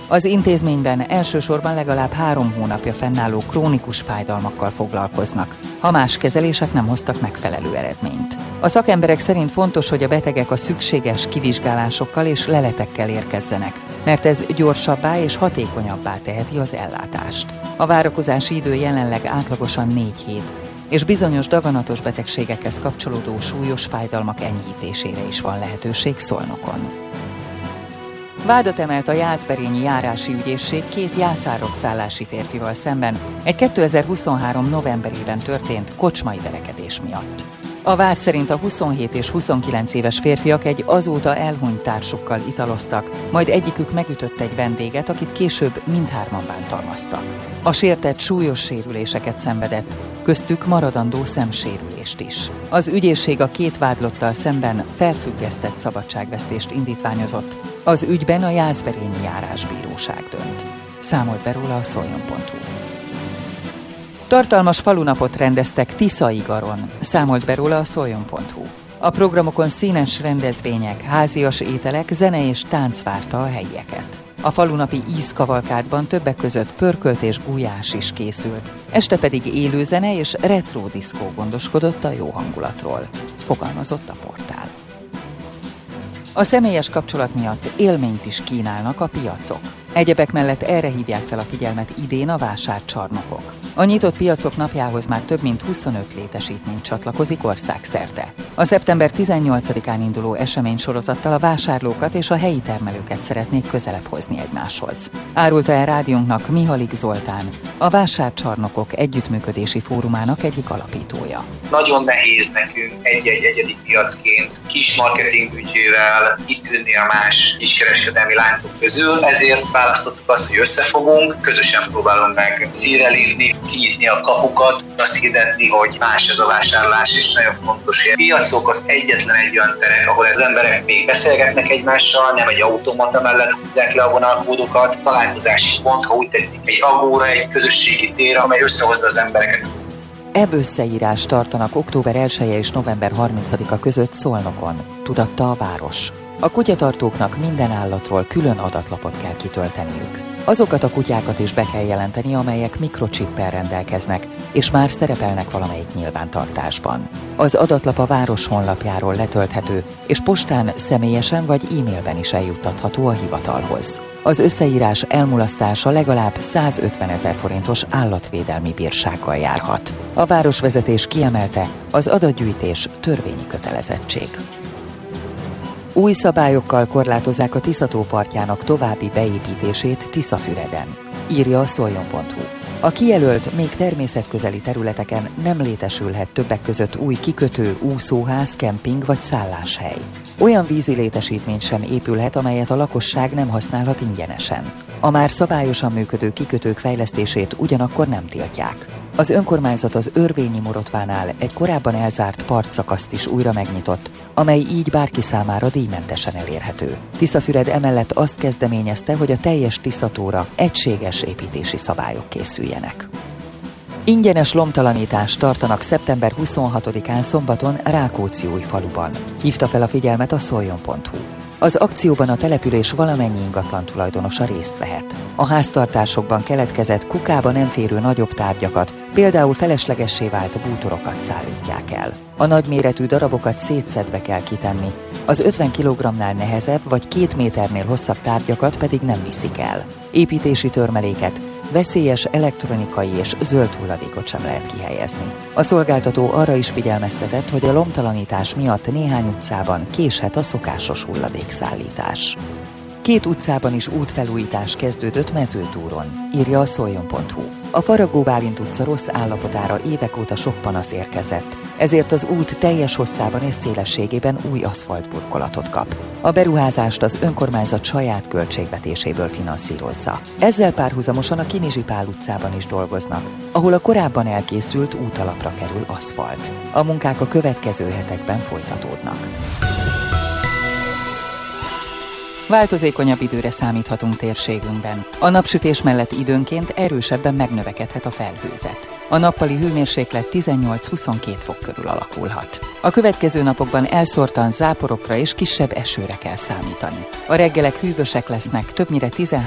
Az intézményben elsősorban legalább 3 hónapja fennálló krónikus fájdalmakkal foglalkoznak, ha más kezelések nem hoztak megfelelő eredményt. A szakemberek szerint fontos, hogy a betegek a szükséges kivizsgálásokkal és leletekkel érkezzenek, mert ez gyorsabbá és hatékonyabbá teheti az ellátást. A várakozási idő jelenleg átlagosan 4 hét, és bizonyos daganatos betegségekhez kapcsolódó súlyos fájdalmak enyhítésére is van lehetőség Szolnokon. Vádat emelt a Jászberényi járási ügyészség 2 jászárrokszállási férfival szemben egy 2023. novemberében történt kocsmai verekedés miatt. A vád szerint a 27 és 29 éves férfiak egy azóta elhunyt társukkal italoztak, majd egyikük megütött egy vendéget, akit később mindhárman bántalmaztak. A sértett súlyos sérüléseket szenvedett, köztük maradandó szemsérülést is. Az ügyészség a 2 vádlottal szemben felfüggesztett szabadságvesztést indítványozott. Az ügyben a Jászberényi járásbíróság dönt. Számolt be róla a szoljon.hu. Tartalmas falunapot rendeztek Tiszaigaron, számolt be róla a szoljon.hu. A programokon színes rendezvények, házias ételek, zene és tánc várta a helyieket. A falunapi ízkavalkádban többek között pörkölt és gulyás is készült, este pedig élőzene és retro diszkó gondoskodott a jó hangulatról, fogalmazott a portál. A személyes kapcsolat miatt élményt is kínálnak a piacok. Egyebek mellett erre hívják fel a figyelmet idén a vásárcsarnokok. A nyitott piacok napjához már több mint 25 létesítmény csatlakozik országszerte. A szeptember 18-án induló eseménysorozattal a vásárlókat és a helyi termelőket szeretnék közelebb hozni egymáshoz. Árulta el rádiónknak Mihalik Zoltán, a Vásárcsarnokok Együttműködési Fórumának egyik alapítója. Nagyon nehéz nekünk egy-egy egyedi piacként kis marketingbüdzsével kitűnni a más kiskereskedelmi láncok közül, ezért választottuk azt, hogy összefogunk, közösen próbálunk meg szívre lépni, kinyitni a kapukat, azt hirdetni, hogy más ez a vásárlás, és nagyon fontos, hogy a piacok az egyetlen egy olyan terek, ahol az emberek még beszélgetnek egymással, nem egy automata mellett húzzák le a vonalkódokat, találkozási pont, ha úgy tetszik, egy agóra, egy közösségi tér, amely összehozza az embereket. Ebb összeírást tartanak október 1-e és november 30-a között Szolnokon, tudatta a város. A kutyatartóknak minden állatról külön adatlapot kell kitölteniük. Azokat a kutyákat is be kell jelenteni, amelyek mikrocsippel rendelkeznek, és már szerepelnek valamelyik nyilvántartásban. Az adatlap a város honlapjáról letölthető, és postán személyesen vagy e-mailben is eljuttatható a hivatalhoz. Az összeírás elmulasztása legalább 150 000 forintos állatvédelmi bírsággal járhat. A városvezetés kiemelte, az adatgyűjtés törvényi kötelezettség. Új szabályokkal korlátozzák a Tisza-tó partjának további beépítését Tiszafüreden, írja a szoljon.hu. A kijelölt, még természetközeli területeken nem létesülhet többek között új kikötő, úszóház, kemping vagy szálláshely. Olyan vízi létesítmény sem épülhet, amelyet a lakosság nem használhat ingyenesen. A már szabályosan működő kikötők fejlesztését ugyanakkor nem tiltják. Az önkormányzat az Örvényi Morotvánál egy korábban elzárt partszakaszt is újra megnyitott, amely így bárki számára díjmentesen elérhető. Tiszafüred emellett azt kezdeményezte, hogy a teljes Tisza-tóra egységes építési szabályok készüljenek. Ingyenes lomtalanítást tartanak szeptember 26-án szombaton Rákóczi-Újfaluban. Hívta fel a figyelmet a szoljon.hu. Az akcióban a település valamennyi ingatlan tulajdonosa részt vehet. A háztartásokban keletkezett kukába nem férő nagyobb tárgyakat, például feleslegessé vált bútorokat szállítják el. A nagyméretű darabokat szétszedve kell kitenni, az 50 kg-nál nehezebb vagy 2 méternél hosszabb tárgyakat pedig nem viszik el. Építési törmeléket, veszélyes elektronikai és zöld hulladékot sem lehet kihelyezni. A szolgáltató arra is figyelmeztetett, hogy a lomtalanítás miatt néhány utcában késhet a szokásos hulladékszállítás. 2 utcában is útfelújítás kezdődött Mezőtúron, írja a szoljon.hu. A Faragó Bálint utca rossz állapotára évek óta sok panasz érkezett, ezért az út teljes hosszában és szélességében új aszfaltburkolatot kap. A beruházást az önkormányzat saját költségvetéséből finanszírozza. Ezzel párhuzamosan a Kinizsi Pál utcában is dolgoznak, ahol a korábban elkészült útalapra kerül aszfalt. A munkák a következő hetekben folytatódnak. Változékonyabb időre számíthatunk térségünkben. A napsütés mellett időnként erősebben megnövekedhet a felhőzet. A nappali hőmérséklet 18-22 fok körül alakulhat. A következő napokban elszórtan záporokra és kisebb esőre kell számítani. A reggelek hűvösek lesznek, többnyire 13